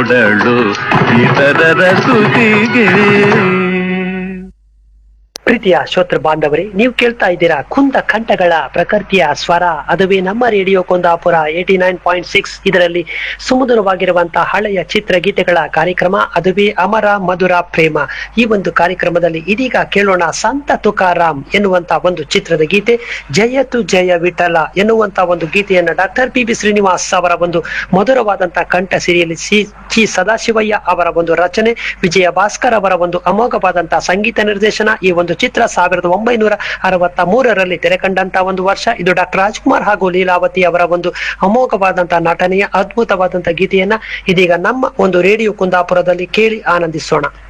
ಕೊಡಳು ಇತರರ ಸುದಿಗೆ. ಪ್ರೀತಿಯ ಶ್ರೋತೃ ಬಾಂಧವರೇ, ನೀವು ಕೇಳ್ತಾ ಇದ್ದೀರಾ ಕುಂದ ಕಂಠಗಳ ಪ್ರಕೃತಿಯ ಸ್ವರ, ಅದುವೇ ನಮ್ಮ ರೇಡಿಯೋ ಕುಂದಾಪುರ 89.6. ಇದರಲ್ಲಿ ಸುಮಧುರವಾಗಿರುವಂತಹ ಹಳೆಯ ಚಿತ್ರಗೀತೆಗಳ ಕಾರ್ಯಕ್ರಮ, ಅದುವೇ ಅಮರ ಮಧುರ ಪ್ರೇಮ. ಈ ಒಂದು ಕಾರ್ಯಕ್ರಮದಲ್ಲಿ ಇದೀಗ ಕೇಳೋಣ ಸಂತ ತುಕಾರಾಮ್ ಎನ್ನುವಂತ ಒಂದು ಚಿತ್ರದ ಗೀತೆ. ಜಯತು ಜಯ ವಿಠಲ ಎನ್ನುವಂತ ಒಂದು ಗೀತೆಯನ್ನ ಡಾಕ್ಟರ್ ಪಿ ಶ್ರೀನಿವಾಸ್ ಅವರ ಒಂದು ಮಧುರವಾದಂತಹ ಕಂಠ ಸಿರಿಯಲ್ಲಿ ಚಿ ಸದಾಶಿವಯ್ಯ ಅವರ ಒಂದು ರಚನೆ, ವಿಜಯ ಭಾಸ್ಕರ್ ಅವರ ಒಂದು ಅಮೋಘವಾದಂತಹ ಸಂಗೀತ ನಿರ್ದೇಶನ. ಈ ಒಂದು ಚಿತ್ರ 1963ರಲ್ಲಿ ತೆರೆ ಕಂಡಂತಹ ಒಂದು ವರ್ಷ. ಇದು ಡಾಕ್ಟರ್ ರಾಜ್ಕುಮಾರ್ ಹಾಗೂ ಲೀಲಾವತಿ ಅವರ ಒಂದು ಅಮೋಘವಾದಂತಹ ನಟನೆಯ ಅದ್ಭುತವಾದಂತಹ ಗೀತೆಯನ್ನ ಇದೀಗ ನಮ್ಮ ಒಂದು ರೇಡಿಯೋ ಕುಂದಾಪುರದಲ್ಲಿ ಕೇಳಿ ಆನಂದಿಸೋಣ.